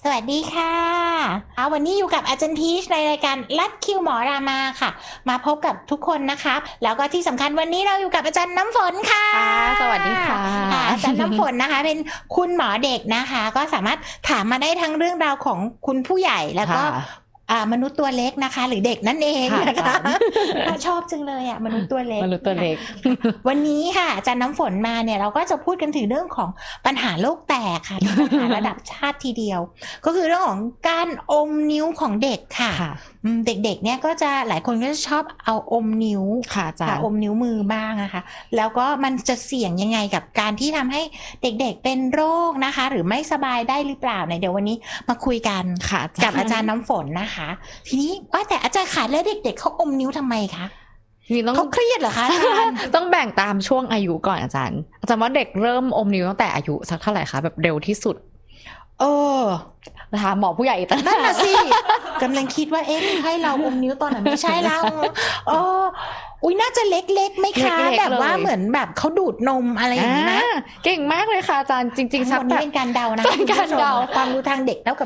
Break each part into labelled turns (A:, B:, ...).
A: สวัสดีค่ะวันนี้อยู่กับอาจารย์พีชในรายการลัดคิวหมอรามาค่ะมาพบกับทุกคนนะคะแล้วก็ที่สำคัญวันนี้เราอยู่กับอาจารย์น้ำฝนค่ะ
B: สวัสดีค่ะ
A: อาจารย์น้ำฝนนะคะเป็นคุณหมอเด็กนะคะก็สามารถถามมาได้ทั้งเรื่องราวของคุณผู้ใหญ่แล้วก็มนุษย์ตัวเล็กนะคะหรือเด็กนั่นเองนะคะชอบจังเลยมนุษย์ตัวเล็กวันนี้ค่ะอาจารย์น้ำฝนมาเนี่ยเราก็จะพูดกันถึงเรื่องของปัญหาโลกแตกค่ะปัญหาระดับชาติทีเดียวก็คือเรื่องของการอมนิ้วของเด็กค่ะเด็กๆเนี่ยก็จะหลายคนก็จะชอบเอาอมนิ้ว
B: ค่ะ
A: อมนิ้วมือบ้างนะคะแล้วก็มันจะเสี่ยงยังไงกับการที่ทำให้เด็กๆเป็นโรคนะคะหรือไม่สบายได้หรือเปล่าเดี๋ยววันนี้มาคุยกันกับอาจารย์น้ำฝนนะคะทีนี้ว่าแต่อาจารย์ขาแล้วเด็กๆเขาอมนิ้วทำไมคะเขาเครียดเหรอคะอาจารย์
B: ต้องแบ่งตามช่วงอายุก่อนอาจารย์ว่าเด็กเริ่มอมนิ้วตั้งแต่อายุสักเท่าไหร่คะแบบเร็วที่สุดนะคะหมอผู้ใหญ่ตั้ง
A: นั่นน่ะสิกำลังคิดว่าให้เราอมนิ้วตอนไหนไม่ใช่เราอุ้ยน่าจะเล็กๆไหมคะแบบว่าเหมือนแบบเขาดูดนมอะไรอย่างนี้นะ
B: เก่งมากเลยค่ะอาจารย์จริงๆสักแบบ
A: เป็นการเดานะ
B: การเดา
A: ความรู้ทางเด็กเท่ากับ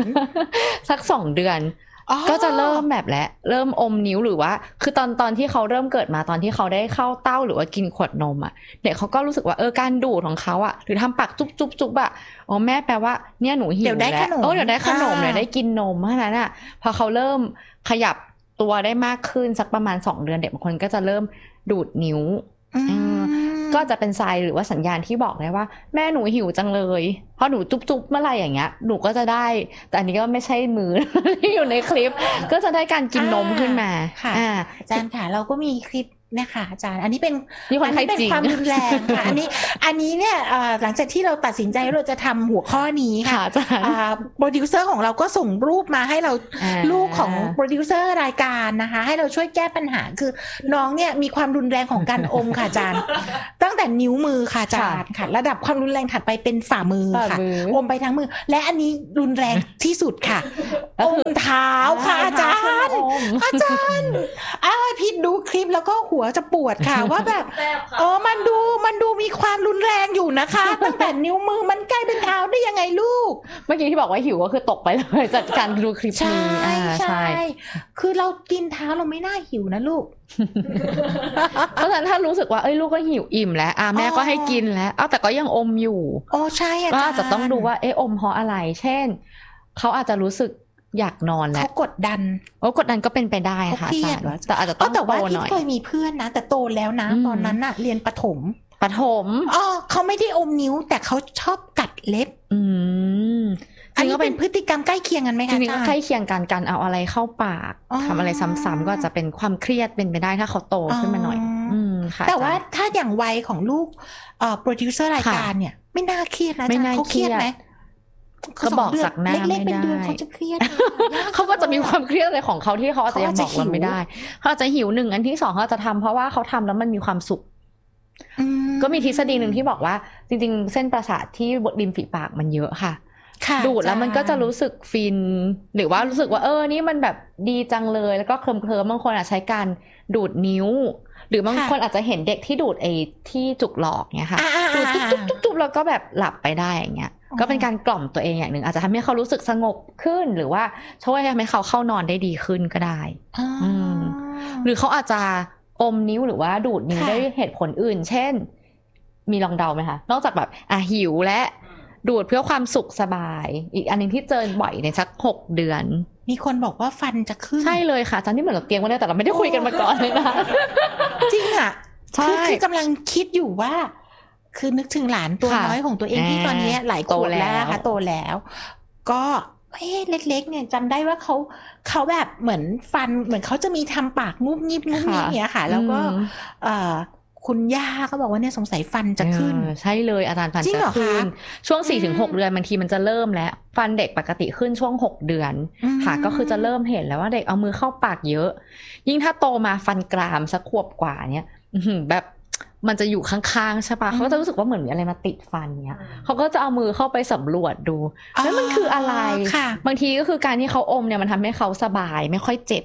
A: 0
B: สัก2 เดือนก็จะเริ่มแบบแล้วเริ่มอมนิ้วหรือว่าคือตอนที่เขาเริ่มเกิดมาตอนที่เขาได้เข้าเต้าหรือว่ากินขวดนมเด็กเขาก็รู้สึกว่าการดูดของเขาหรือทำปากจุ๊บแม่แปลว่าเนี่ยหนูหิวแล้วเดี๋ยวได้ขนมเดี๋ยวได้กินนมเพราะฉะนั้นพอเขาเริ่มขยับตัวได้มากขึ้นสักประมาณ2 เดือนเด็กบางคนก็จะเริ่มดูดนิ้วก็จะเป็นไซน์หรือว่าสัญญาณที่บอกได้ว่าแม่หนูหิวจังเลยพอหนูจุ๊บเมื่อไหร่อย่างเงี้ยหนูก็จะได้แต่อันนี้ก็ไม่ใช่มือที่อยู่ในคลิปก็จะได้การกินนมขึ้นมา
A: ค่ะอาจารย์ค่ะเราก็มีคลิปนะคะอาจารย์อันนี้เป็นความรุนแรงค่ะอันนี้เนี่ยหลังจากที่เราตัดสินใจเราจะทำหัวข้อนี้ค่ะโปรดิวเซอร์ของเราก็ส่งรูปมาให้เราลูกของโปรดิวเซอร์รายการนะคะให้เราช่วยแก้ปัญหาคือน้องเนี่ยมีความรุนแรงของการอมค่ะอาจารย์ตั้งแต่นิ้วมือค่ะอาจารย์ค่ะระดับความรุนแรงถัดไปเป็นฝ่ามือค่ะอมไปทั้งมือและอันนี้รุนแรงที่สุดค่ะอมเท้าค่ะอาจารย์พี่ดูคลิปแล้วก็หัวจะปวดค่ะว่าแบบมันดูมีความรุนแรงอยู่นะคะตั้งแต่นิ้วมือมันใกล้เป็นเท้าได้ยังไงลูก
B: เมื่อกี้ที่บอกว่าหิวก็คือตกไปเลยจากการดูคลิปนี้
A: ใช่คือเรากินเท้าเราไม่น่าหิวนะลูก
B: เพราะฉะนั้นถ้ารู้สึกว่าลูกก็หิวอิ่มแล้วแม่ก็ให้กินแล้วแต่ก็ยังอมอยู่
A: ใช่อาจารย์
B: ก็จะต้องดูว่าอมเพราะอะไรเช่นเขาอาจจะรู้สึกอยากนอนแล้ว
A: เขากดดัน
B: ก็เป็นไปได้ค่ะอาจารย์แต่อาจจะต้อง
A: โตหน่อยที่เคยมีเพื่อนนะแต่โตแล้วนะตอนนั้นเรียนประถมเขาไม่ได้อมนิ้วแต่เขาชอบกัดเล็บอันนี้เป็นพฤติกรรมใกล้เคียงกันไหมคะ
B: จริงๆใกล้เคียงกันการเอาอะไรเข้าปากทำอะไรซ้ำๆก็จะเป็นความเครียดเป็นไปได้ถ้าเขาโตขึ้นมาหน่อย
A: แต่ว่าถ้าอย่างวัยของลูกโปรดิวเซอร์รายการเนี่ยไม่น่าเครียดนะเขาเครียดไหม
B: ก็บอกจากหน้าไม่ได้
A: เขาจะเครียด
B: เขาก็จะมีความเครียดอะไรของเขาที่เขาอาจจะยังบอกเราไม่ได้เขาอาจจะหิว1อันที่2เขาจะทำเพราะว่าเขาทำแล้วมันมีความสุขก็มีทฤษฎีหนึ่งที่บอกว่าจริงๆเส้นประสาทที่ริมฝีปากมันเยอะค่ะดูดแล้วมันก็จะรู้สึกฟินหรือว่ารู้สึกว่านี่มันแบบดีจังเลยแล้วก็เคลิ้มบางคนอาจใช้การดูดนิ้วหรือบางคนอาจจะเห็นเด็กที่ดูดที่จุกหลอกเนี่ยค่ะดูดจุ๊บแล้วก็แบบหลับไปได้อย่างเงี้ยก็เป็นการกล่อมตัวเองอย่างหนึ่งอาจจะทำให้เขารู้สึกสงบขึ้นหรือว่าช่วยทำให้เขาเข้านอนได้ดีขึ้นก็ได้หรือเขาอาจจะอมนิ้วหรือว่าดูดนิ้วได้เหตุผลอื่นเช่นมีลองเดาไหมคะนอกจากแบบหิวและดูดเพื่อความสุขสบายอีกอันนึงที่เจอบ่อยในสัก6 เดือน
A: มีคนบอกว่าฟันจะขึ้น
B: ใช่เลยค่ะตอนนี้เหมือนเราเตรียมไว้แล้วแต่เราไม่ได้คุยกันมาก่อนเลยนะ
A: จริงคือกำลังคิดอยู่ว่าคือนึกถึงหลานตัวน้อยของตัวเองที่ตอนนี้หลายขวบแล้วค่ะโตแล้วก็เล็กๆเนี่ยจำได้ว่าเขาแบบเหมือนฟันเหมือนเขาจะมีทำปากงุบงิบอย่างเงี้ยค่ะแล้วก็คุณย่าเขาบอกว่าเนี่ยสงสัยฟันจะขึ้น
B: ใช่เลยอาจารย์ฟันจะขึ้นช่วง 4-6 เดือนบางทีมันจะเริ่มแล้วฟันเด็กปกติขึ้นช่วง6 เดือนค่ะก็คือจะเริ่มเห็นแล้วว่าเด็กเอามือเข้าปากเยอะยิ่งถ้าโตมาฟันกรามสักขวบกว่าเนี่ยแบบมันจะอยู่ข้างๆใช่ปะเขาจะรู้สึกว่าเหมือนมีอะไรมาติดฟันเนี่ยเขาก็จะเอามือเข้าไปสำรวจดูแล้วมันคืออะไรบางทีก็คือการที่เขาอมเนี่ยมันทำให้เขาสบายไม่ค่อยเจ็บ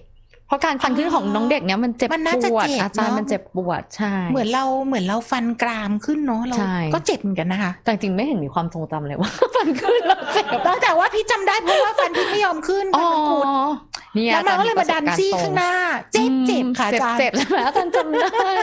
B: เพราะการฟันขึ้นของน้องเด็กเนี้ยมันเจ็บปวดอาจารย์มันเจ็บปวดใช่
A: เหมือนเราฟันกรามขึ้นเนาะเราก็เจ็บเหมือนกันนะคะ
B: แต่จริงไม่เห็นมีความทรงจำเลยว่าฟันขึ้นแล้วเจ็บ
A: แต่ว่าพี่จำได้เพราะว่าฟันพี่ไม่ยอมขึ้นฟันมันกุดแล้วมันก็เลยมาดันซี่ข้างหน้าเจ็บค่ะอาจารย์
B: เจ็บใช่ไหมอาจารย์จำ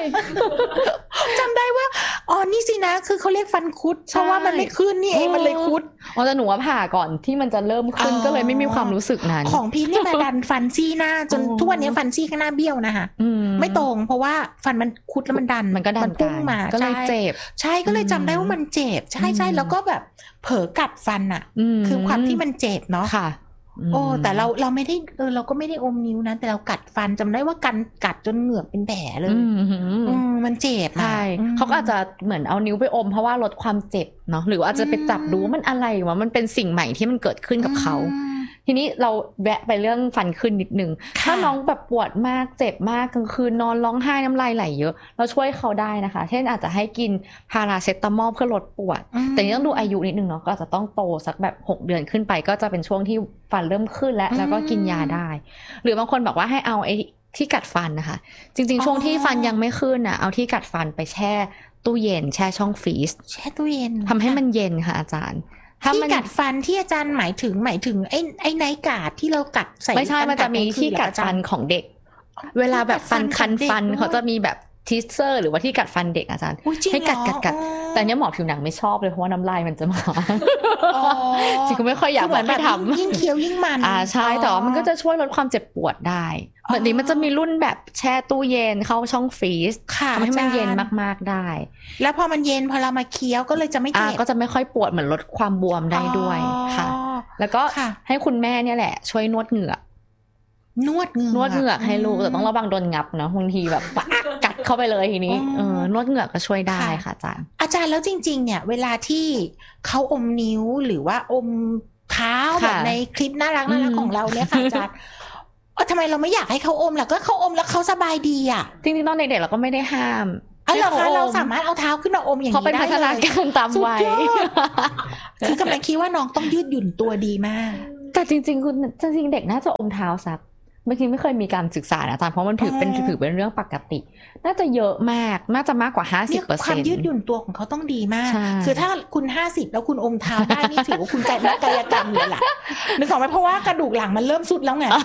B: ได้
A: ว่าอ๋อนี่สินะคือเขาเรียกฟันคุดเพราะว่ามันไม่ขึ้นนี่เองมันเลยคุด
B: แต่หนูว่าผ่าก่อนที่มันจะเริ่มขึ้นก็เลยไม่มีความรู้สึกนั้น
A: ของพี่นี่มาดันฟันซี่หน้าจนทุกวันนี้ฟันซี่ข้างหน้าเบี้ยวนะคะไม่ตรงเพราะว่าฟันมันคุดแล้วมันดัน
B: มันพุ่ง
A: มา
B: ก็เลยเจ็บ
A: ใช่ก็เลยจำได้ว่ามันเจ็บใช่แล้วก็แบบเผลอกัดฟันอ่ะคือความที่มันเจ็บเนาะ
B: ค่ะ
A: โอ้แต่เราไม่ได้เราก็ไม่ได้อมนิ้วนะแต่เรากัดฟันจำได้ว่ากัดจนเหงือกเป็นแผลเลยมันเจ็บ
B: ใช่เขาก็อาจจะเหมือนเอานิ้วไปอมเพราะว่าลดความเจ็บเนาะหรืออาจจะไปจับดูมันอะไรวะมันเป็นสิ่งใหม่ที่มันเกิดขึ้นกับเขาทีนี้เราแวะไปเรื่องฟันขึ้นนิดนึงถ้าน้องแบบปวดมากเจ็บมากกลางคืนนอนร้องไห้น้ำลายไหลเยอะเราช่วยเขาได้นะคะเช่นอาจจะให้กินพาราเซตามอลเพื่อลดปวดแต่ต้องดูอายุนิดนึงเนาะก็อาจจะต้องโตสักแบบ6 เดือนขึ้นไปก็จะเป็นช่วงที่ฟันเริ่มขึ้นแล้วก็กินยาได้หรือบางคนบอกว่าให้เอาไอ้ที่กัดฟันนะคะจริงๆช่วงที่ฟันยังไม่ขึ้นนะเอาที่กัดฟันไปแช่ตู้เย็นแช่ช่องฟรีซ
A: แช่ตู้เย็น
B: ทำให้มันเย็นค่ะอาจารย์
A: ที่กัดฟันที่อาจารย์หมายถึงไอ้ไนกาดที่เรากัดใส่
B: ไม่ใช่มันจะมีที่กัดฟันของเด็กเวลาแบบฟันคันฟันเขาจะมีแบบทิเซอร์หรือว่าที่กัดฟันเด็กอาจารย์ให้กัดแต่เนี้ยหมอผิวหนังไม่ชอบเลยเพราะว่าน้ำลายมันจะมาจริงก็ไม่ค่อยอยากแบบไม่ทำ
A: ยิ่งเคี้ยวยิ่งมัน
B: ใช่แต่ว่ามันก็จะช่วยลดความเจ็บปวดได้เหมือนนี้มันจะมีรุ่นแบบแช่ตู้เย็นเข้าช่องฟรีซทำให้มันเย็นมากๆได้
A: แล้วพอมันเย็นพอเรามาเคี้ยวก็เลยจะไม่เจ็บ
B: ก็จะไม่ค่อยปวดเหมือนลดความบวมได้ด้วยค่ะแล้วก็ให้คุณแม่เนี่ยแหละช่วยนวดเหงือก
A: นวดเหงือก
B: ให้ลูกแต่ต้องระวังโดนงับนะบางทีแบบกัดเข้าไปเลยทีนี้นวดเหงือกก็ช่วยได้ค่ะ
A: อาจารย์แล้วจริงๆเนี่ยเวลาที่เขาอมนิ้วหรือว่าอมเท้าแบบในคลิปน่ารักของเราเนี่ยค่ะอาจารย์ทำไมเราไม่อยากให้เขาอมล่ะก็เขาอมแล้วเขาสบายดีอ่ะ
B: จริงๆตอนเด็กๆเราก็ไม่ได้ห้าม
A: เราสามารถเอาเท้าขึ้นมาอมอย่างนี้ได้เลย
B: เขาเป็นพัฒนาการตามวัย
A: คือกำลังคิดว่าน้องต้องยืดหยุ่นตัวดีมาก
B: แต่จริงๆเด็กน่าจะอมเท้าสักบางทีไม่เคยมีการศึกษานะอาจารย์เพราะมันถือเป็นเรื่องปกติน่าจะเยอะมากน่าจะมากกว่า 50%
A: ความยืดหยุ่นตัวของเขาต้องดีมากคือถ้าคุณ50แล้วคุณอมเท้าได้นี่ถือว่าคุณกายกรรมเลยล่ะนึกออกไหมเพราะว่ากระดูกหลังมันเริ่มสุดแล้วไง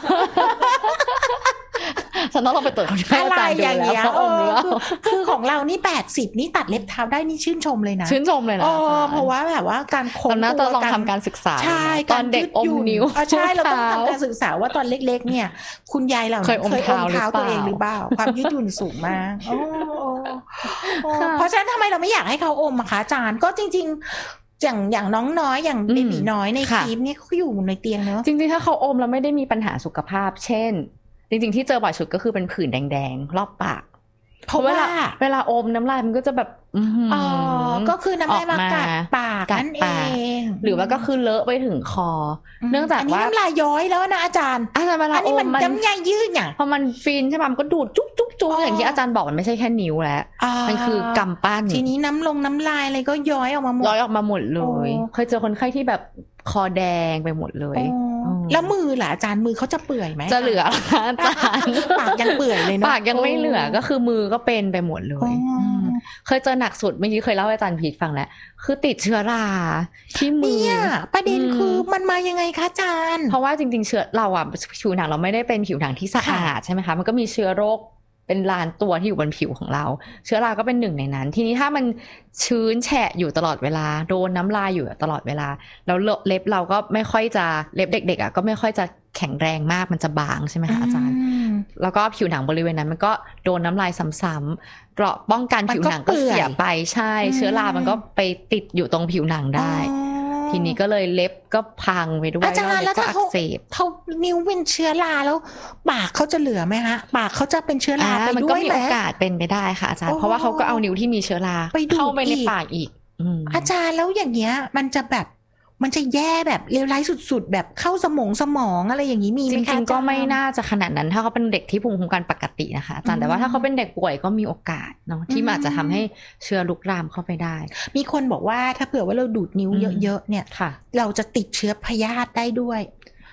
B: ฉันต้องลองไปตรวจ
A: อะไรอย่างเงี้ยคือของเรานี่80นี่ตัดเล็บเท้าได้นี่ชื่นชมเลยนะเพราะว่าแบบว่าการโค้ง
B: ตัวต้องทำการศึกษาตอนเด็กอมนิ้ว
A: ใช่เราต้องทำการศึกษาว่าตอนเล็กๆเนี่ยคุณยายเราเคยอมเท้าตัวเองหรือเปล่าความยืดหยุ่นสูงมากเพราะฉะนั้นทำไมเราไม่อยากให้เขาอมอะคะอาจารย์ก็จริงๆอย่างน้องน้อยอย่างเบบีน้อยในคลิปนี่เขาอยู่ในเตียงเนอะ
B: จริงๆถ้าเขาอมแล้วไม่ได้มีปัญหาสุขภาพเช่นจริงๆที่เจอบ่อยสุดก็คือเป็นผื่นแดงๆรอบปากเพราะเวลาอมน้ำลายมันก็จะแบบ
A: ก็คือน้ำลายมากัดปากนั่นเอง
B: หรือว่าก็คือเลอะไปถึงคอเนื่องจากว่า
A: น้ำลายย้อยแล้วนะอาจารย์
B: เวลาอม
A: มันน้ำลายยืดเนี่ย
B: พอมันฟินใช่ไหมมันก็ดูดจุ๊กอย่างที่อาจารย์บอกมันไม่ใช่แค่นิ้วแล้วมันคือกำปั้น
A: ทีนี้น้ำลายอะไรก็ย้อยออกมาหม
B: ดเลยเคยเจอคนไข้ที่แบบคอแดงไปหมดเลย
A: แล้วมือล่ะอาจารย์มือเขาจะเปื่อยไหม
B: จะเหลืออาจารย์
A: ปากยังเปื่อยเลยเนาะ
B: ปากยังไม่เหลือก็คือมือก็เป็นไปหมดเลยเคยเจอหนักสุดเมื่อกี้เคยเล่าให้อาจารย์พีทฟังแล้วคือติดเชื้อราที่มือ
A: ประเด็นคือมันมายังไงคะอาจารย์
B: เพราะว่าจริงๆเชื้อเราอ่ะผิวหนังเราไม่ได้เป็นผิวหนังที่สะอาดใช่ไหมคะมันก็มีเชื้อโรคเป็นล้านตัวที่อยู่บนผิวของเราเชื้อราก็เป็นหนึ่งในนั้นทีนี้ถ้ามันชื้นแฉะอยู่ตลอดเวลาโดนน้ำลายอยู่ตลอดเวลาแล้วเล็บเราก็ไม่ค่อยจะเล็บเด็กๆอ่ะก็ไม่ค่อยจะแข็งแรงมากมันจะบางใช่ไหมคะอาจารย์แล้วก็ผิวหนังบริเวณนั้นมันก็โดนน้ำลายซ้ำๆเกราะป้องกันผิวหนังก็เสียไปใช่เชื้อรามันก็ไปติดอยู่ตรงผิวหนังได้ทีนี้ก็เลยเล็บก็พังไปด้วย
A: อาจารย์แล้วถ้าเขานิ้วเป็นเชื้อราแล้วปากเขาจะเหลือไหมฮะปากเขาจะเป็นเชื้อราไปด้วยไหม
B: มันก็มีโอกาสเป็นไปได้ค่ะอาจารย์เพราะว่าเขาก็เอานิ้วที่มีเชื้อราเข้าไปในปากอีก
A: อาจารย์แล้วอย่างเงี้ยมันจะแบบมันจะแย่แบบเลวร้ายสุดๆแบบเข้าสมองอะไรอย่างนี้มีไหมคะ
B: จริงๆก็ไม่น่าจะขนาดนั้นถ้าเขาเป็นเด็กที่ภูมิคุ้มกันปกตินะคะอาจารย์แต่ว่าถ้าเขาเป็นเด็กป่วยก็มีโอกาสเนาะที่อาจจะทำให้เชื้อลุกลามเข้าไปได้
A: มีคนบอกว่าถ้าเผื่อว่าเราดูดนิ้วเยอะๆเนี่ยเราจะติดเชื้อพยาธิได้ด้วย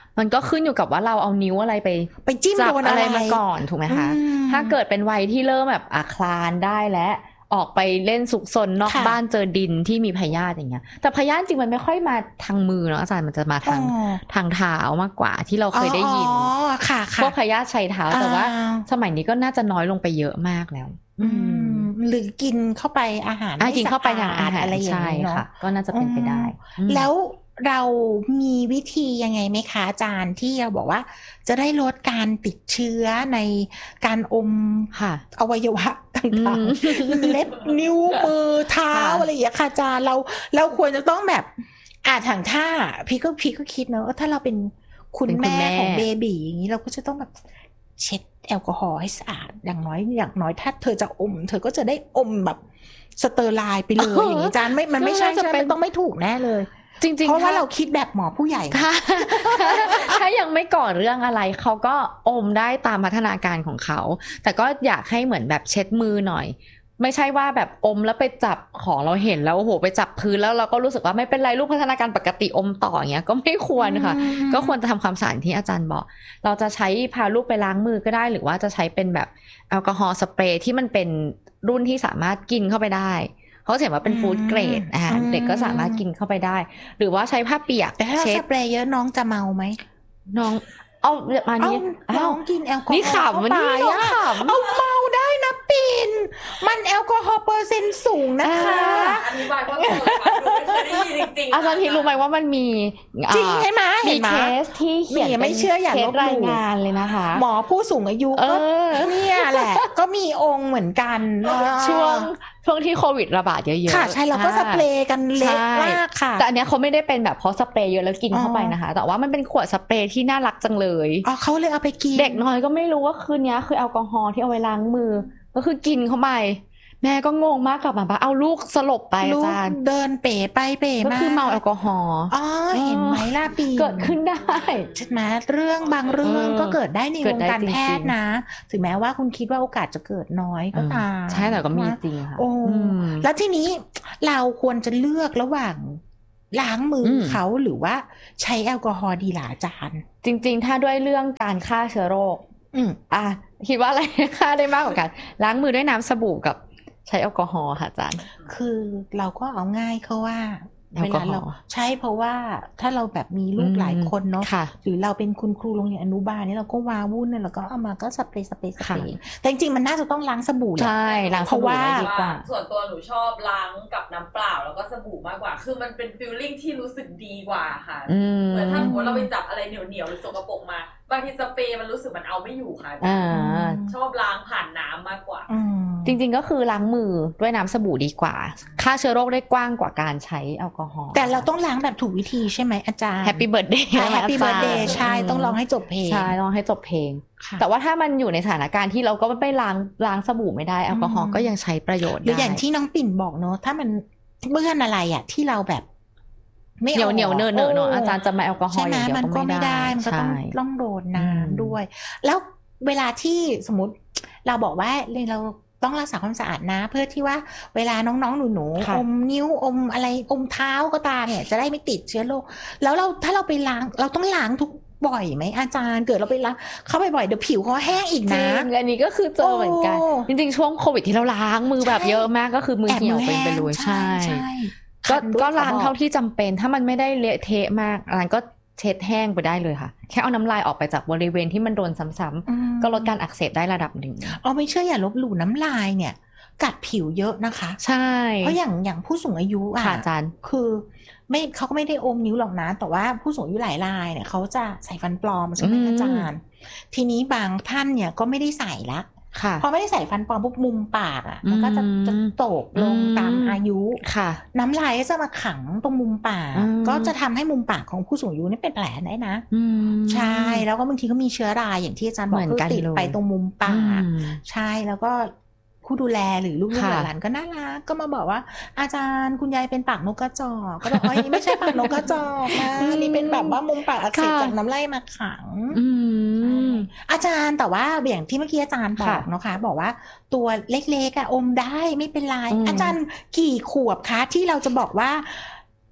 B: มันก็ขึ้นอยู่กับว่าเราเอานิ้วอะไร
A: ไปจิ้มโดนอะไร
B: มาก่อนถูกไหมคะถ้าเกิดเป็นวัยที่เริ่มแบบคลานได้และออกไปเล่นสุกซนนอกบ้านเจอดินที่มีพยาธิอย่างเงี้ยแต่พยาธิจริงมันไม่ค่อยมาทางมือเนาะอาจารย์มันจะมาทางเท้ามากกว่าที่เราเคยได้ยินพวกพยาธิชัยเท้าแต่ว่าสมัยนี้ก็น่าจะน้อยลงไปเยอะมากแล้ว
A: หรือกินเข้าไปอาหาร
B: กินเข้าไปอย่างอาหารอะไรอย่างนี้เนาะก็น่าจะเป็นไปได้
A: แล้วเรามีวิธียังไงไหมคะอาจารย์ที่เราบอกว่าจะได้ลดการติดเชื้อในการอมอวัยวะต่างๆเล็บนิ้วมือเท้าอะไรอย่างเงี้ยค่ะอาจารย์เราควรจะต้องแบบถังท่าพี่ก็คิดเนอะถ้าเราเป็นคุณแม่ของเบบีอย่างนี้เราก็จะต้องแบบเช็ดแอลกอฮอล์ให้สะอาดอย่างน้อยถ้าเธอจะอมเธอก็จะได้อมแบบสเตอร์ไลน์ไปเลยอย่างนี้อาจารย์มันไม่ใช่มันต้องไม่ถูกแน่เลย
B: จริงๆ
A: เพราะว่าเราคิดแบบหมอผู้ใหญ่
B: ถ้ายังไม่ก่อเรื่องอะไรเขาก็อมได้ตามพัฒนาการของเขาแต่ก็อยากให้เหมือนแบบเช็ดมือหน่อยไม่ใช่ว่าแบบอมแล้วไปจับของเราเห็นแล้วโอ้โหไปจับพื้นแล้วเราก็รู้สึกว่าไม่เป็นไรลูกพัฒนาการปกติอมต่ออย่างเงี้ยก็ไม่ควรค่ะก็ควรจะทำความสะอาดที่อาจารย์บอกเราจะใช้พาลูกไปล้างมือก็ได้หรือว่าจะใช้เป็นแบบแอลกอฮอล์สเปรย์ที่มันเป็นรุ่นที่สามารถกินเข้าไปได้เขาเห็นว่าเป็นฟู้ดเกรดเด็กก็สามารถกินเข้าไปได้หรือว่าใช้ผ้าเปียก
A: แต่ถ้าสเปรย์เยอะน้องจะเมาไหม
B: น้องเอามานี้
A: น้องกินแอลกอฮอล์
B: นี่ขำมันนี่น้องขำ
A: เอาเมาได้นะปิ่นมันแอลกอฮอล์เปอร์เซ็นต์สูงนะคะ
C: อธิบายว่าเกิดค่ะดูไม่เคยได้ยินจริงๆ
B: อาจารย์พี่รู้ไหมว่ามันมี
A: จริงใช่ไหม
B: มีเคสที่เขียน
A: ไม่เชื่ออย่าลบหลู่
B: รายงานเลยนะคะ
A: หมอผู้สูงอายุก็เนี่ยแหละก็มีองค์เหมือนกัน
B: ช่วงที่โควิดระบาดเยอะๆ
A: ค่ะใช่เราก็สเปรย์กันเล็กมากค่ะ
B: แต่อันนี้เขาไม่ได้เป็นแบบเพราะสเปรย์เยอะแล้วกินเข้าไปนะคะแต่ว่ามันเป็นขวดสเปรย์ที่น่ารักจังเลย
A: เขาเลยเอาไปกิน
B: เด็กน้อยก็ไม่รู้ว่าคืนนี้คือแอลกอฮอล์ที่เอาไว้ล้างมือก็คือกินเข้าไปแม่ก็งงมากกลับมาเอาลูกสลบไปอาจารย์
A: เดินเป๋ไปเป๋มา
B: ก็คือเมาแอลกอฮอล์
A: เห็นไหมล่ะปี
B: เกิดขึ้นได้
A: ใช่ไหมบางเรื่องก็เกิดได้ในวงการแพทย์นะถึงแม้ว่าคุณคิดว่าโอกาสจะเกิดน้อยก็ตาม
B: ใช่แต่ก็มีจริงค่ะ
A: แล้วทีนี้เราควรจะเลือกระหว่างล้างมือเขาหรือว่าใช้แอลกอฮอล์ดีล่ะอาจารย์
B: จริงๆถ้าด้วยเรื่องการฆ่าเชื้อโรคคิดว่าอะไรฆ่าได้มากกว่ากันล้างมือด้วยน้ำสบู่กับใช้แอลกอฮอล์ค่ะอาจารย์
A: คือเราก็เอาง่ายเขาว่าเวลาเราใช้เพราะว่าถ้าเราแบบมีลูกหลายคนเนาะหรือเราเป็นคุณครูโรงเรียนอนุบาลนี่เราก็วาวุ่นเนี่ยเราก็เอามาก็สเปรย์แต่จริงๆมันน่าจะต้องล้างสบู่แหละ
B: ใช่ล้างสบู่ดีกว่า
C: ส่วนตัวหนูชอบล้างกับน้ำเปล่าแล้วก็สบู่มากกว่าคือมันเป็นฟีลลิ่งที่รู้สึกดีกว่าค่ะเหมือนถ้าสมมติเราไปจับอะไรเหนียวหรือสกปรกมาบางทีสเปรย์มันรู้สึกมันเอาไม่อยู่ค่ะชอบล้างผ่านน้ำมากกว่า
B: จริงๆก็คือล้างมือด้วยน้ำสบู่ดีกว่าฆ่าเชื้อโรคได้กว้างกว่าการใช้แอลกอฮอล์
A: แต่เราต้องล้างแบบถูกวิธีใช่ไหมอาจารย์
B: Happy Birthday
A: Happy Birthday ใช่ต้องร้องให้จบเพลง
B: ใช่ร้องให้จบเพลงแต่ว่าถ้ามันอยู่ในสถานการณ์ที่เราก็ไม่ล้างสบู่ไม่ได้แอลกอฮอล์ก็ยังใช้ประโยชน์ได้
A: หรืออย่างที่น้องปิ่นบอกเนอะถ้ามันเบื่ออะไรอ่ะที่เราแบบ
B: ไม่เหนียวเนอะเนาะอาจารย์จะมาแอลกอฮอล์อย่างเดียวก็ไม่ได้
A: มันก็ต้องโดนน้ำด้วยแล้วเวลาที่สมมติเราบอกว่าเราต้องรักษาความสะอาดนะเพื่อที่ว่าเวลาน้องๆหนูๆอมนิ้วอมอะไรอมเท้าก็ตามเนี่ยจะได้ไม่ติดเชื้อโรคแล้วถ้าเราไปล้างเราต้องล้างทุกบ่อยไหมอาจารย์เกิดเราไปล้างเข้าไปบ่อยเดี๋ยวผิวเขาแห้งอีกนะ
B: อันนี้ก็คือเจอเหมือนกันจริงๆช่วงโควิดที่เราล้างมือแบบเยอะมากก็คือมือเหี่ยวไปเลยใช่ก็ล้างเท่าที่จำเป็นถ้ามันไม่ได้เละเทะมากอะไรก็เช็ดแห้งไปได้เลยค่ะแค่เอาน้ำลายออกไปจากบริเวณที่มันโดนซ้ำๆก็ลดการอักเสบได้ระดับหนึ่ง
A: ไม่เชื่ออย่าลบหลู่น้ำลายเนี่ยกัดผิวเยอะนะคะ
B: ใช่
A: เพราะอย่างผู้สูงอายุ
B: อาจารย์
A: คือเขาก็ไม่ได้อมนิ้วหรอกนะแต่ว่าผู้สูงอายุหลายรายเนี่ยเขาจะใส่ฟันปลอมใช่ไหมอาจารย์ทีนี้บางท่านเนี่ยก็ไม่ได้ใส่ละพอไม่ได้ใส่ฟันปลอมปุ๊บมุมปากมันก็จะตกลงตามอายุน้ำลายก็จะมาขังตรงมุมปากก็จะทำให้มุมปากของผู้สูงอายุนี่เป็นแผลได้นะใช่แล้วก็บางทีก็มีเชื้อราอย่างที่อาจารย์บอกคือติดไปตรงมุมปากใช่แล้วก็ผู้ดูแลหรือลูกหลานก็น่ารักก็มาบอกว่าอาจารย์คุณยายเป็นปากนกกระจอกก็บอกว่านี่ไม่ใช่ปากนกกระจอกนะนี่เป็นแบบว่ามุมปากอักเสบจากน้ำลายมาขังอาจารย์แต่ว่าอย่างที่เมื่อกี้อาจารย์บอกนะคะบอกว่าตัวเล็กๆอมได้ไม่เป็นไรอาจารย์กี่ขวบคะที่เราจะบอกว่า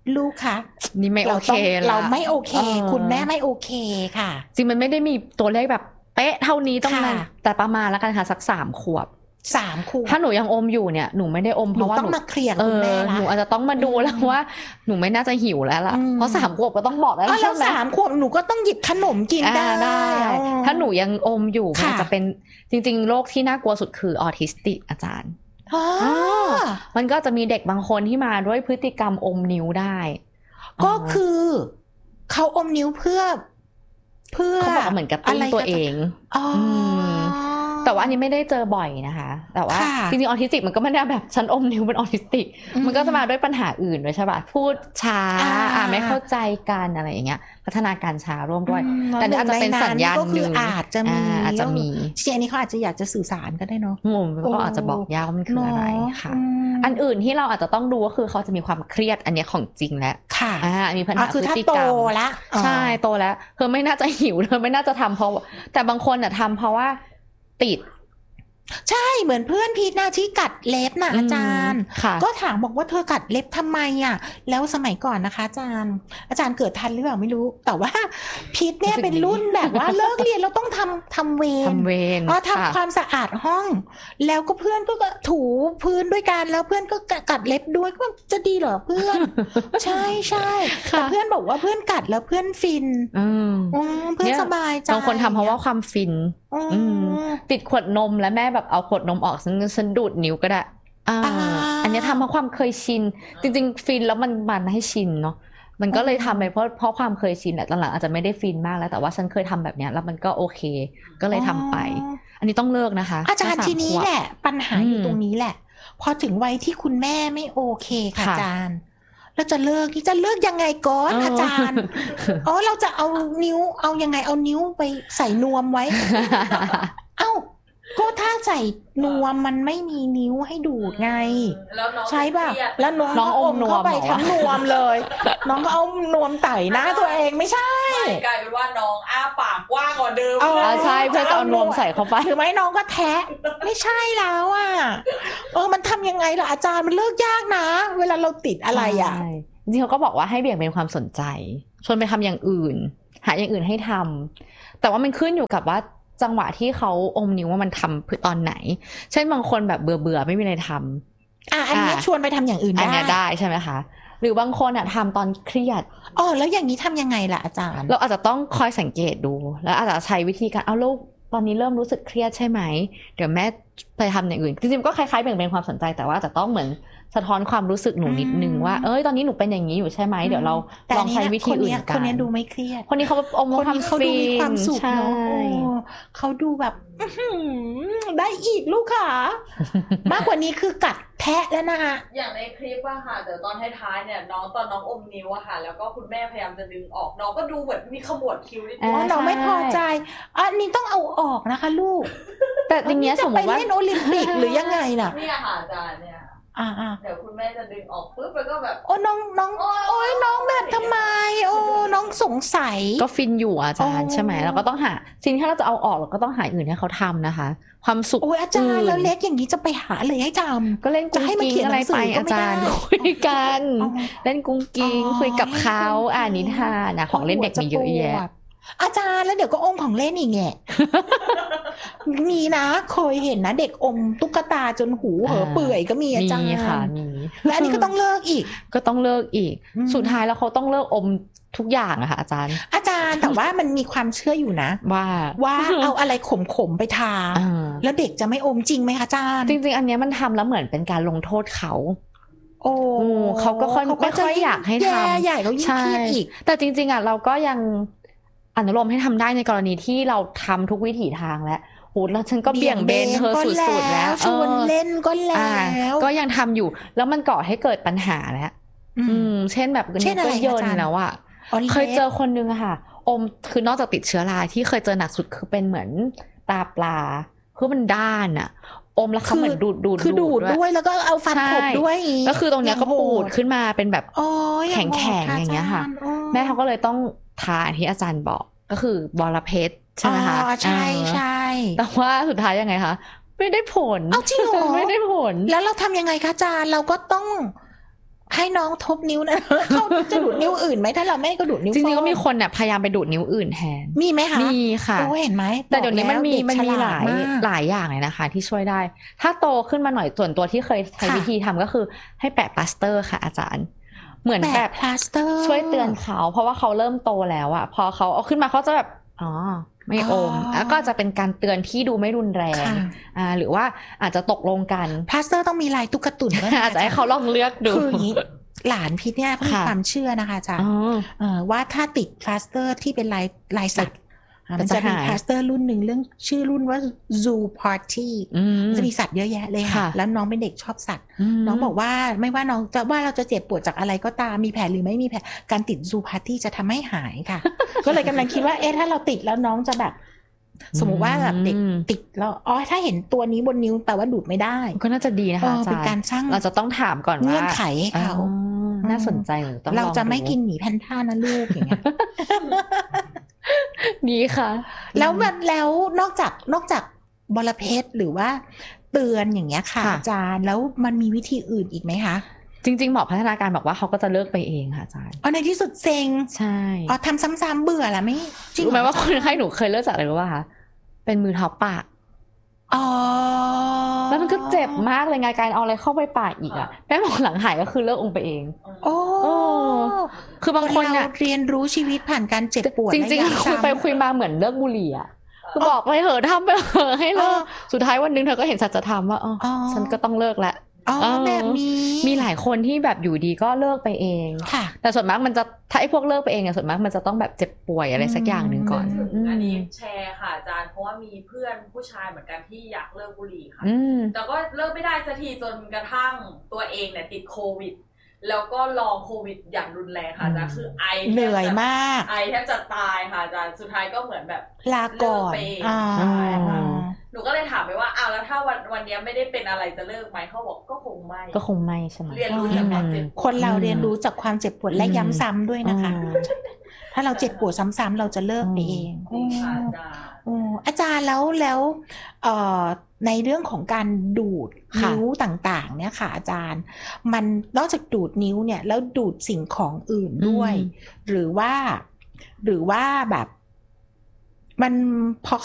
A: ลูกคะ
B: นี่ไม่โอเค
A: เราไม่โอเคคุณแม่ไม่โอเคค่ะ
B: จริงมันไม่ได้มีตัวเลขแบบเป๊ะเท่านี้ต้องนั้นแต่ประมาณแล้วกันค่ะสัก3 ขวบถ้าหนูยังอมอยู่เนี่ยหนูไม่ได้อมเพราะว่า
A: ต้องมาเคลียร์คุณแม่ละ
B: หนูอาจจะต้องมาดูแล้วว่าหนูไม่น่าจะหิวแล้วล่ะเพราะ3 ขวบก็ต้องบอกแล้วใช่ไหม
A: แล้ว3 ขวบหนูก็ต้องหยิบขนมกินได้
B: ถ้าหนูยังอมอยู่มันจะเป็นจริงๆโรคที่น่ากลัวสุดคือออทิสติกอาจารย์มันก็จะมีเด็กบางคนที่มาด้วยพฤติกรรมอมนิ้วได้
A: ก็คือเขาอมนิ้วเพื่อ
B: เขาบอกเหมือนกับตุ้นตัวเองแต่ว่าอันนี้ไม่ได้เจอบ่อยนะคะแต่ว่าจริงๆออทิสติกมันก็ไม่ได้แบบฉันอมนิ้วเป็นออทิสติกมันก็จะมาด้วยปัญหาอื่นด้วยใช่ป่ะพูดช้าไม่เข้าใจกันอะไรอย่างเงี้ยพัฒนาการช้าร่วมด้วยแต่อาจจะเป็นสัญญาณนึง
A: อาจจะมีเชียร์นี้เขาอาจจะอยากจะสื่อสารก็ได้เนาะ
B: ก็อาจจะบอกยากว่ามันคืออะไรค่ะอันอื่นที่เราอาจจะต้องดูก็คือเขาจะมีความเครียดอันนี้ของจริงแล้ว
A: ค่ะ
B: มีปัญหาพฤติกรรมใช่โตแล้วเธอไม่น่าจะหิวเธอไม่น่าจะทำเพราะแต่บางคนทำเพราะว่าติด
A: ใช่เหมือนเพื่อนพีทนะที่กัดเล็บนะอาจารย์ก็ถามบอกว่าเธอกัดเล็บทำไมอ่ะแล้วสมัยก่อนนะคะอาจารย์เกิดทันหรือเปล่าไม่รู้แต่ว่าพีทเนี่ยเป็นรุ่นแบบว่าเลิกเรียนเราต้องทำเวรทำความสะอาดห้องแล้วก็เพื่อนก็ถูพื้นด้วยกันแล้วเพื่อนก็กัดเล็บด้วยก็จะดีเหรอเพื่อนใช่ใช่แต่เพื่อนบอกว่าเพื่อนกัดแล้วเพื่อนฟินเพื่อนสบายใจ
B: บางคนทำเพราะว่าความฟินติดขวดนมแล้วแม่แบบเอาขวดนมออกฉันดูดนิ้วก็ได้อันนี้ทำเพราะความเคยชินจริงๆฟินแล้วมันให้ชินเนาะมันก็เลยทำไปเพราะความเคยชินแหละตอนหลังอาจจะไม่ได้ฟินมากแล้วแต่ว่าฉันเคยทำแบบนี้แล้วมันก็โอเคก็เลยทำไปอันนี้ต้องเลิกนะคะ
A: อาจารย์ทีนี้แหละปัญหาอยู่ตรงนี้แหละพอถึงวัยที่คุณแม่ไม่โอเคค่ะอาจารย์แล้วจะเลิกยังไงก่อนอาจารย์เราจะเอานิ้วเอายังไงเอานิ้วไปใส่นวมไว้ก็ถ้าใส่นวมมันไม่มีนิ้วให้ดูดไงใช่ป่ะแล้วน้องอมเข้าไปทั้งนวมเลยน้องก็เอานวมไต่หน้าตัวเองไม่ใช่
C: กลายเป็นว่าน้องอ้าปากกว้างกว่าเดิม
B: ใช่เพื่อจะเอานวมใส่เข้าไป
A: หรือไม่น้องก็แทะไม่ใช่แล้วมันทำยังไงล่ะอาจารย์มันเลิกยากนะเวลาเราติดอะไร
B: จริงเขาก็บอกว่าให้เบี่ยงเบนความสนใจชวนไปทำอย่างอื่นหาอย่างอื่นให้ทำแต่ว่ามันขึ้นอยู่กับว่าจังหวะที่เขาอมนิ้วว่ามันทำตอนไหนเช่นบางคนแบบเบื่อไม่มีอะไรทำ
A: อันนี้ชวนไปทำอย่างอื่นได้
B: อันนี้ได้ใช่ไหมคะหรือบางคนทำตอนเครียด
A: แล้วอย่างนี้ทำยังไงล่ะอาจารย์
B: เราอาจจะต้องคอยสังเกตดูแล้วอาจจะใช้วิธีการลูกตอนนี้เริ่มรู้สึกเครียดใช่ไหมเดี๋ยวแม่ไปทำอย่างอื่นจริงๆก็คล้ายๆแบ่งเป็นความสนใจแต่ว่าจะต้องเหมือนสะท้อนความรู้สึกหนูนิดนึงว่าตอนนี้หนูเป็นอย่างนี้อยู่ใช่ไหมเดี๋ยวเราลองใช้วิธีอื่นกัน
A: คนนี้ดูไม่เครียด
B: คนนี้เขาอม
A: เขาดูมีความสุขเนาะเขาดูแบบได้อีกลูกค่ะมากกว่านี้คือกัดแทะแล้วนะคะ
C: อย่างในคลิปค่ะแต่ตอนท้ายๆเนี่ยน้องอมนิ้วค่ะแล้วก็คุณแม่พยายามจะดึงออกน้องก็ดูเหมือนมีขมวดคิ้วนิดนึง
A: น้องไม่พอใจอันนี้ต้องเอาออกนะคะลูก
B: แต่อย่างเงี้ยสมมติว่า
A: จะไปเล่นโอลิมปิกหรือยังไงน่ะ
C: เนี่ยค่ะอาจารย์เนี่ยเดี๋ยวคุณแม่จะดึงออกปุ๊บแล้วก็แบบ
A: น้องน้องแบบทำไมน้องสงสัย
B: ก็ฟินอยู่อาจารย์ใช่ไหมเราก็ต้องหาสิ่งที่เราจะเอาออกเราก็ต้องหาอื่นให้เขาทำนะคะความสุข
A: อาจารย์แล้วเล็กอย่างนี้จะไปหาเลยให้ทำ
B: ก็เล่นกุ้งกิ้งอะไรไปอาจารย์คุยกันเล่นกุ้งกิ้งคุยกับเขานิทานนะของเล่นเด็กมีเยอะแยะ
A: อาจารย์แล้วเดี๋ยวก็อมของเล่นอีกไงมีนะเคยเห็นนะเด็กอมตุ๊กตาจนหูเหอเปื่อยก็มีอาจารย์
B: ค่ะ
A: และอันนี้ก็ต้องเลิกอีก
B: สุดท้ายแล้วเขาต้องเลิกอมทุกอย่างอะค่ะอาจารย์
A: แต่ว่ามันมีความเชื่ออยู่นะว่าเอาอะไรขมๆไปทาแล้วเด็กจะไม่อมจริงไหมคะอาจารย์
B: จริงๆอันนี้มันทำแล้วเหมือนเป็นการลงโทษเขาเขาก็ไม่ค่อยอยากให้ทำ
A: ใหญ่เขายิ่งเครียดอีก
B: แต่จริงๆเราก็ยังอนุโลมให้ทำได้ในกรณีที่เราทำทุกวิถีทางแล้วแล้วฉันก็เบี่ยงเบนเธอสุดๆแล้ว
A: ชวนเล่นก็แล้ว
B: ก็ยังทำอยู่แล้วมันก่อให้เกิดปัญหาแล้วเช่นแบบ
A: เช่นอะไร
B: เยินแล้วเคยเจอคนนึงค่ะคือนอกจากติดเชื้อราที่เคยเจอหนักสุดคือเป็นเหมือนตาปลาคือมันด้านแล้วเขาเหมือนดูด
A: ด้วยแล้วก็เอาฟันขบด้วย
B: ก็คือตรงเนี้ยก็ปูดขึ้นมาเป็นแบบแข็งๆอย่างเงี้ยค่ะแม่เขาก็เลยต้องทาที่อาจารย์บอกก็คือบอระเพ็ดใช่ไหมคะ
A: ใช่
B: แต่ว่าสุดท้ายยังไงคะไม่ได้ผล
A: จริงเหรอ
B: ไม่ได้ผล
A: แล้วเราทำยังไงคะอาจารย์เราก็ต้องให้น้องทบนิ้วนะเขาจะดูดนิ้วอื่นไหมถ้าเราไม่ก็ดูดนิ้ว
B: จริงๆก็มีคนเนี่ยพยายามไปดูดนิ้วอื่นแทน
A: มีไหมคะ
B: มีค่ะ
A: เห็นไหม
B: แต่เดี๋ยวนี้มันมีหลายอย่างเลยนะคะที่ช่วยได้ถ้าโตขึ้นมาหน่อยส่วนตัวที่เคยใช้วิธีทำก็คือให้แปะพลาสเตอร์ค่ะอาจารย์เหมือนแบบ
A: พลาสเตอร์
B: ช่วยเตือนเขาเพราะว่าเขาเริ่มโตแล้วอะพอเขาเอาขึ้นมาเขาจะแบบไม่อมแล้วก็จะเป็นการเตือนที่ดูไม่รุนแรงหรือว่าอาจจะตกลงกัน
A: พลาสเตอร์ต้องมีลายตุ๊กตุ่น
B: อาจจะให้เขาลองเลือกดู
A: คืออย่างนี้หลานพี่เนี่ยมีความเชื่อนะคะอาจารย์ว่าถ้าติดพลาสเตอร์ที่เป็นลายสัตว์มันจะมีพลาสเตอร์รุ่นหนึ่งเรื่องชื่อรุ่นว่า Zoo Party จะมีสัตว์เยอะแยะเลยค่ะแล้วน้องเป็นเด็กชอบสัตว์น้องบอกว่าไม่ว่าน้องจะว่าเราจะเจ็บปวดจากอะไรก็ตามมีแผลหรือไม่มีแผลการติด Zoo Party จะทำให้หายค่ะ ก็เลยกำลังคิดว่าถ้าเราติดแล้วน้องจะแบบสมมุติว่าแบบเด็กติดแล้วถ้าเห็นตัวนี้บนนิ้วแปลว่าดูดไม่ได้
B: ก็น่าจะดีนะคะอาจารย์เป็นการสร้างเราจะต้องถามก่อนว่า
A: เงื่อนไขให้เขา
B: น่าสนใจ
A: เราจะไม่กินหมีแพนด้านะลูกอย่างเงี้ย
B: ดีค่ะ
A: แล้วนอกจากบรเพชรหรือว่าเตือนอย่างเงี้ยค่ะอาจารย์แล้วมันมีวิธีอื่นอีกไหมคะ
B: จริงๆหมอพัฒนาการบอกว่าเขาก็จะเลิกไปเองค่ะอาจารย์
A: ในที่สุดเซ็ง
B: ใช่
A: ทำซ้ำๆเบื่อละไม่
B: จริงรู้ไหมว่าคนไข้หนูเคยเลิกจากอะไรรู้ป่ะคะเป็นมือเท้าปากแล้วมันก็เจ็บมากเลยไงการเอาอะไรเข้าไปปากอีกแม่หมอหลังหายก็คือเลิกองไปเองคือบางคนเนี่ย
A: เรียนรู้ชีวิตผ่านการเจ็บปวด
B: จริงๆคุยไปคุยมาเหมือนเลิกบุหรี่คือบอกไปเหอะทำไปเหอะให้เลิกสุดท้ายวันนึงเธอก็เห็นสัจธรรมว่าฉันก็ต้องเลิกแล้ว
A: แบบนี้
B: มีหลายคนที่แบบอยู่ดีก็เลิกไปเองแต่ส่วนมากมันจะถ้าไอ้พวกเลิกไปเองส่วนมากมันจะต้องแบบเจ็บป่วยอะไรสักอย่างหนึ่งก่อน
C: อันนี้แชร์ค่ะอาจารย์เพราะว่ามีเพื่อนผู้ชายเหมือนกันที่อยากเลิกบุหรี่ค่ะแต่ก็เลิกไม่ได้สักทีจนกระทั่งตัวเองเนี่ยติดโควิดแล้วก็ลองโควิดอย่างรุนแรงค่ะอาจารย์คือไอ
A: เหนื่อยมาก
C: ไอแทบจะตายค่ะอาจารย์สุดท้ายก็เหมือนแบบ
A: ลาก่อน
C: หนูก็เลยถามไปว่าแล้วถ้าวันนี้ไม่ได้เป็นอะไรจะเลิกไหมเขาบอกก็คงไม่
B: ใช่ไหม
C: เรียนรู้จากความเจ็บปวด
A: คนเราเรียนรู้จากความเจ็บปวดและย้ำซ้ำด้วยนะคะถ้าเราเจ็บปวดซ้ำๆเราจะเลิกไปเองอาจารย์แล้วในเรื่องของการดูดนิ้วต่างๆเนี่ยค่ะอาจารย์มันนอกจากดูดนิ้วเนี่ยแล้วดูดสิ่งของอื่นด้วยหรือว่าแบบมันพอ